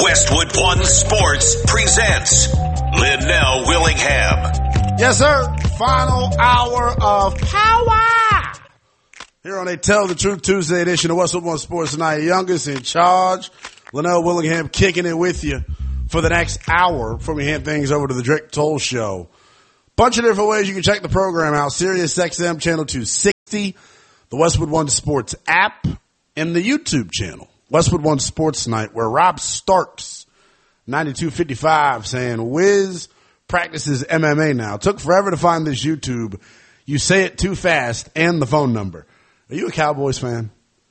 Westwood One Sports presents Linnell Willingham. Yes, sir. Final hour of power here on a Tell the Truth Tuesday edition of Westwood One Sports tonight. Youngest in charge, Linnell Willingham, kicking it with you for the next hour before we hand things over to the Drake Toll Show. Bunch of different ways you can check the program out. Sirius XM channel 260, the Westwood One Sports app, and the YouTube channel, Westwood One Sports Night, where Rob Starks, 9255, saying, Wiz practices MMA now. Took forever to find this YouTube. You say it too fast, and the phone number. Are you a Cowboys fan?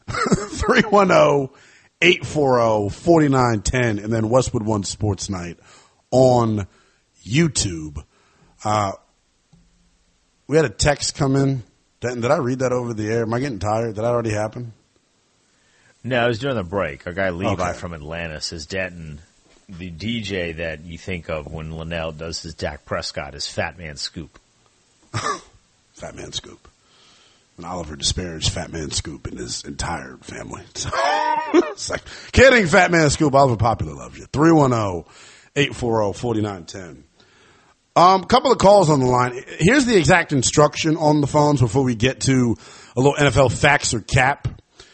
310-840-4910, and then Westwood One Sports Night on YouTube. We had a text come in. Did I read that over the air? Am I getting tired? Did that already happen? No, it was during the break. Our guy Levi from Atlanta says, Denton, the DJ that you think of when Linnell does his Dak Prescott is Fat Man Scoop. Fat Man Scoop. And Oliver disparaged Fat Man Scoop and his entire family. So, it's like, kidding, Fat Man Scoop. Oliver Popular loves you. 310-840-4910. Couple of calls on the line. Here's the exact instruction on the phones before we get to a little NFL facts or cap.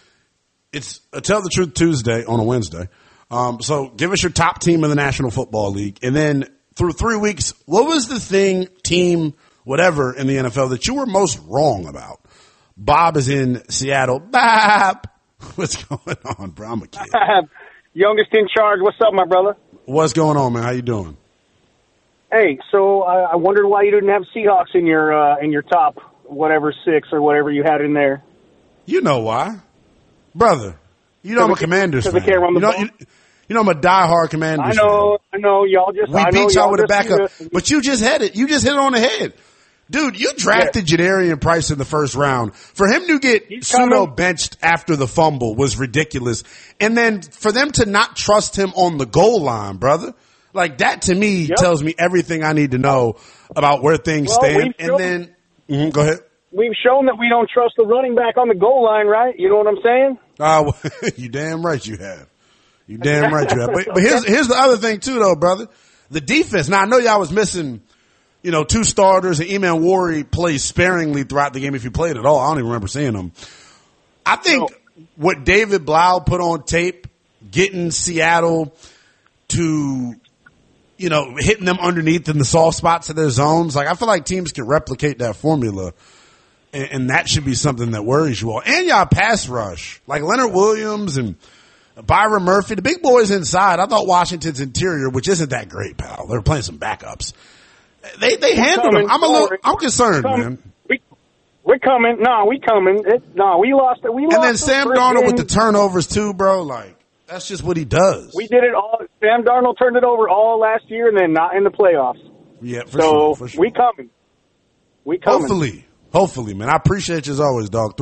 It's a Tell the Truth Tuesday on a Wednesday. So give us your top team in the National Football League. And then through 3 weeks, what was the thing, team, whatever in the NFL that you were most wrong about? Bob is in Seattle. Bob, what's going on, bro? I'm a kid. Youngest in charge. What's up, my brother? What's going on, man? How you doing? Hey, so I wondered why you didn't have Seahawks in your top whatever 6 or whatever you had in there. You know why, brother? You know I'm a Commanders fan. They can't run the ball. You know I'm a diehard Commanders fan. I know. Y'all just we beat y'all with a backup, but you just had it. You just hit it on the head. Dude, you drafted Jadarian Price in the first round. For him to get pseudo benched after the fumble was ridiculous. And then for them to not trust him on the goal line, brother, like that to me tells me everything I need to know about where things stand. And then, go ahead. We've shown that we don't trust the running back on the goal line, right? You know what I'm saying? You damn right you have. You damn right you have. But here's the other thing too, though, brother. The defense. Now I know y'all was missing, 2 starters, and Eman Wari plays sparingly throughout the game if he played at all. I don't even remember seeing him. I think what David Blau put on tape, getting Seattle to, hitting them underneath in the soft spots of their zones, like I feel like teams can replicate that formula, and that should be something that worries you all. And y'all pass rush, like Leonard Williams and Byron Murphy, the big boys inside. I thought Washington's interior, which isn't that great, pal. They're playing some backups. They handled them. I'm concerned, man. We're coming. No, we coming. We lost. And then Sam Darnold with the turnovers too, bro. Like that's just what he does. We did it all. Sam Darnold turned it over all last year, and then not in the playoffs. Yeah, for sure. We coming. We coming. Hopefully, man. I appreciate you as always, dog.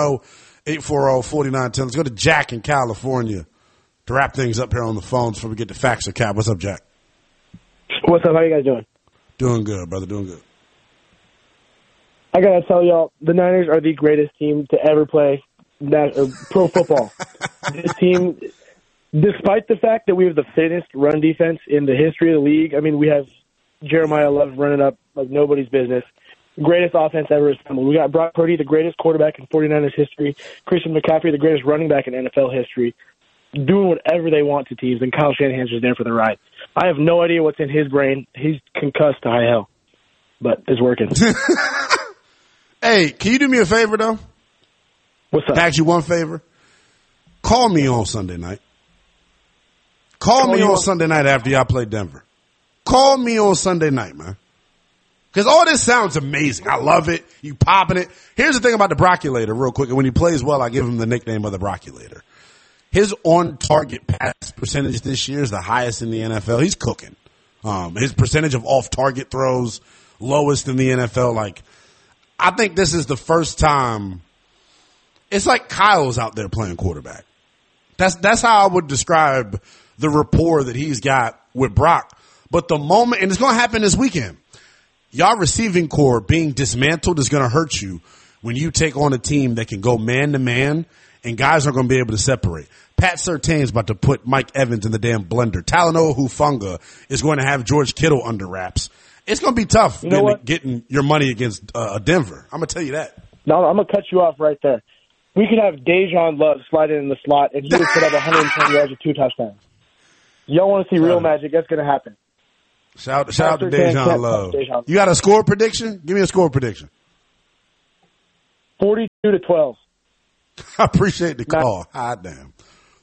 310-840-4910. Let's go to Jack in California to wrap things up here on the phones before we get to facts or cap. What's up, Jack? What's up? How you guys doing? Doing good, brother. Doing good. I gotta tell y'all, the Niners are the greatest team to ever play pro football. This team, despite the fact that we have the thinnest run defense in the history of the league, I mean, we have Jeremiah Love running up like nobody's business. Greatest offense ever assembled. We got Brock Purdy, the greatest quarterback in 49ers history. Christian McCaffrey, the greatest running back in NFL history. Doing whatever they want to teams, and Kyle Shanahan's just there for the ride. I have no idea what's in his brain. He's concussed to high hell, but it's working. Hey, can you do me a favor, though? What's up? Ask you one favor. Call me on Sunday night. Call me on Sunday night after y'all play Denver. Call me on Sunday night, man. Because all this sounds amazing. I love it. You popping it. Here's the thing about the Brocculator real quick. And when he plays well, I give him the nickname of the Brocculator. His on-target pass percentage this year is the highest in the NFL. He's cooking. His percentage of off-target throws, lowest in the NFL. Like, I think this is the first time. It's like Kyle's out there playing quarterback. That's how I would describe the rapport that he's got with Brock. But the moment, and it's going to happen this weekend, y'all receiving core being dismantled is going to hurt you when you take on a team that can go man-to-man and guys aren't going to be able to separate. Pat Surtain's about to put Mike Evans in the damn blender. Talanoa Hufanga is going to have George Kittle under wraps. It's going to be tough getting your money against Denver. I'm going to tell you that. No, I'm going to cut you off right there. We could have Dejan Love slide in the slot, and he would put up 110 yards with 2 touchdowns. Y'all want to see real magic? That's going to happen. Shout out to Dejan Love. You got a score prediction? Give me a score prediction. 42-12. I appreciate the call. Hot damn.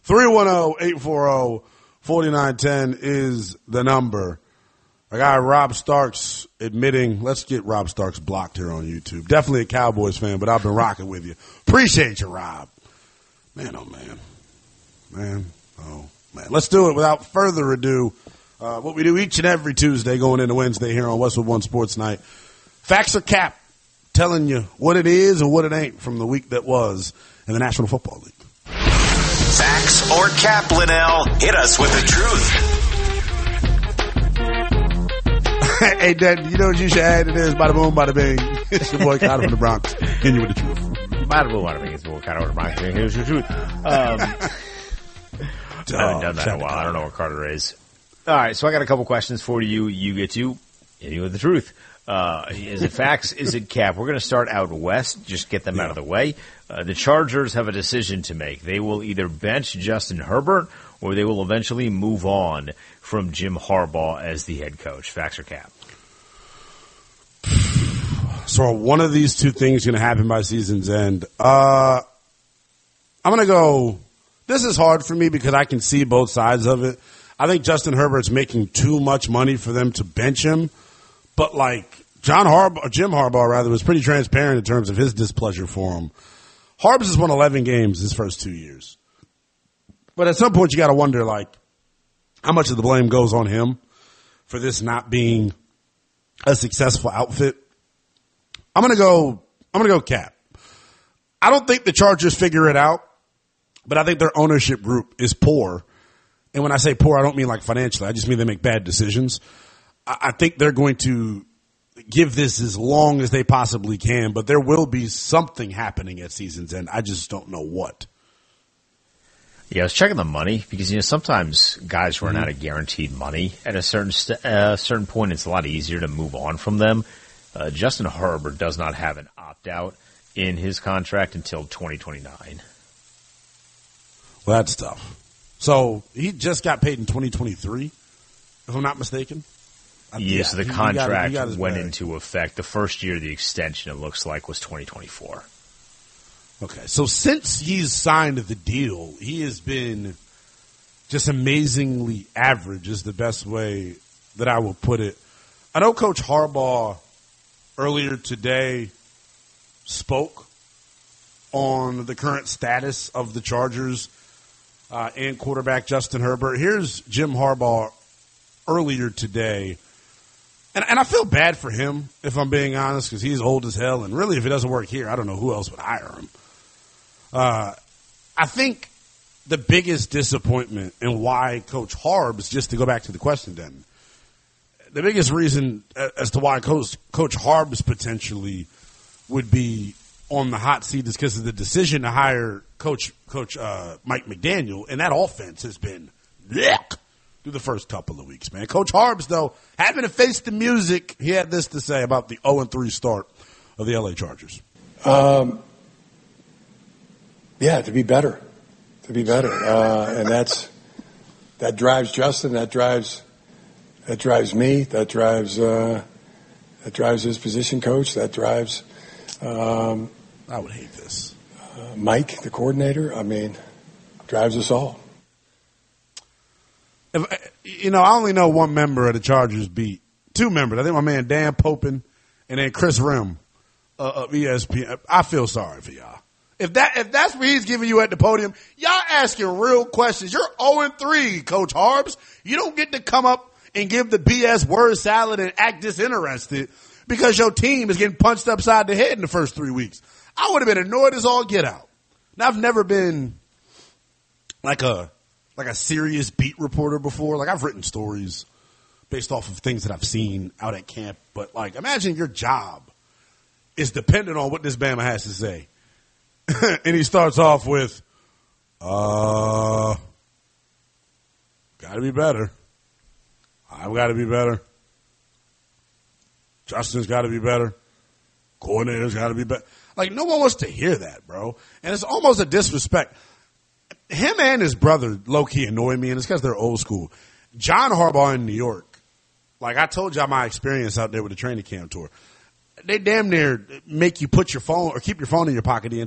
310-840-4910 is the number. I got Rob Starks admitting, let's get Rob Starks blocked here on YouTube. Definitely a Cowboys fan, but I've been rocking with you. Appreciate you, Rob. Man, oh man. Man, oh man. Let's do it without further ado. What we do each and every Tuesday going into Wednesday here on Westwood One Sports Night. Facts or Cap, telling you what it is and what it ain't from the week that was in the National Football League. Facts or Cap, Linnell. Hit us with the truth. Hey, Dad, you know what you should add to this? Bada boom, bada bing. It's your boy Connor from the Bronx. Hit you with the truth. Bada boom, bada bing. It's your boy Connor from the Bronx. Here's your truth. I haven't done that in a while. I don't know what Carter is. All right, so I got a couple questions for you. You get to hit you with the truth. Is it facts? Is it cap? We're going to start out west. Just get them out of the way. The Chargers have a decision to make. They will either bench Justin Herbert or they will eventually move on from Jim Harbaugh as the head coach. Facts or cap? So are one of these two things going to happen by season's end? I'm going to go, this is hard for me because I can see both sides of it. I think Justin Herbert's making too much money for them to bench him. But like Jim Harbaugh was pretty transparent in terms of his displeasure for him. Harbs has won 11 games his first 2 years. But at some point you got to wonder like how much of the blame goes on him for this not being a successful outfit. I'm going to go cap. I don't think the Chargers figure it out, but I think their ownership group is poor. And when I say poor, I don't mean like financially. I just mean they make bad decisions. I think they're going to give this as long as they possibly can, but there will be something happening at season's end. I just don't know what. Yeah, I was checking the money because, sometimes guys run out of guaranteed money at a certain point. It's a lot easier to move on from them. Justin Herbert does not have an opt-out in his contract until 2029. Well, that's tough. So he just got paid in 2023, if I'm not mistaken. Yes, the contract went into effect. The first year of the extension, it looks like, was 2024. Okay, so since he's signed the deal, he has been just amazingly average is the best way that I will put it. I know Coach Harbaugh earlier today spoke on the current status of the Chargers and quarterback Justin Herbert. Here's Jim Harbaugh earlier today. And I feel bad for him, if I'm being honest, because he's old as hell. And really, if it doesn't work here, I don't know who else would hire him. I think the biggest disappointment and why Coach Harbs, just to go back to the question then, the biggest reason as to why Coach Harbs potentially would be on the hot seat is because of the decision to hire Coach Mike McDaniel, and that offense has been through the first couple of weeks, man. Coach Harbs, though, having to face the music, he had this to say about the 0-3 start of the LA Chargers. Yeah, to be better. And that drives Justin, that drives me, that drives his position coach, that drives I would hate this. Mike, the coordinator, drives us all. I only know one member of the Chargers beat. Two members. I think my man Dan Popin and then Chris Rim of ESPN. I feel sorry for y'all. If that's what he's giving you at the podium, y'all asking real questions. You're 0-3, Coach Harbs. You don't get to come up and give the BS word salad and act disinterested because your team is getting punched upside the head in the first 3 weeks. I would have been annoyed as all get out. Now, I've never been like a serious beat reporter before. Like, I've written stories based off of things that I've seen out at camp. But, like, imagine your job is dependent on what this Bama has to say. And he starts off with, Got to be better. I've got to be better. Justin's got to be better. Coordinator's got to be better. Like, no one wants to hear that, bro. And it's almost a disrespect. Him and his brother low-key annoy me, and it's because they're old school. John Harbaugh in New York, like I told y'all my experience out there with the training camp tour, they damn near make you put your phone or keep your phone in your pocket the